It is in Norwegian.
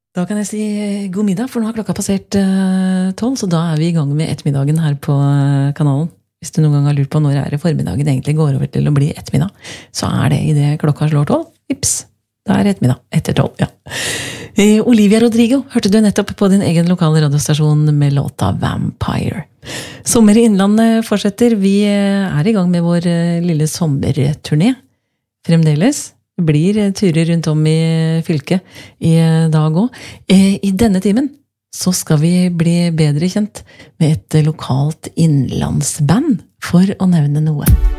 Da kan jeg si god middag, for nå har klokka passert 12, så da vi I gang med ettermiddagen her på kanalen. Hvis du noen gang har lurt på når det formiddagen egentlig går over til å bli ettermiddag, så det I det klokka slår 12. Vips, da ettermiddag, etter 12, ja. Olivia Rodrigo hørte du nettopp på din egen lokale radiostasjon med låta Vampire. Sommer I Innlandet fortsetter. Vi I gang med vår lille sommerturné. Fremdeles. Det blir turer rundt om I fylket I dag også. I denne timen så skal vi bli bedre kjent med et lokalt innlandsband, for å nevne noe.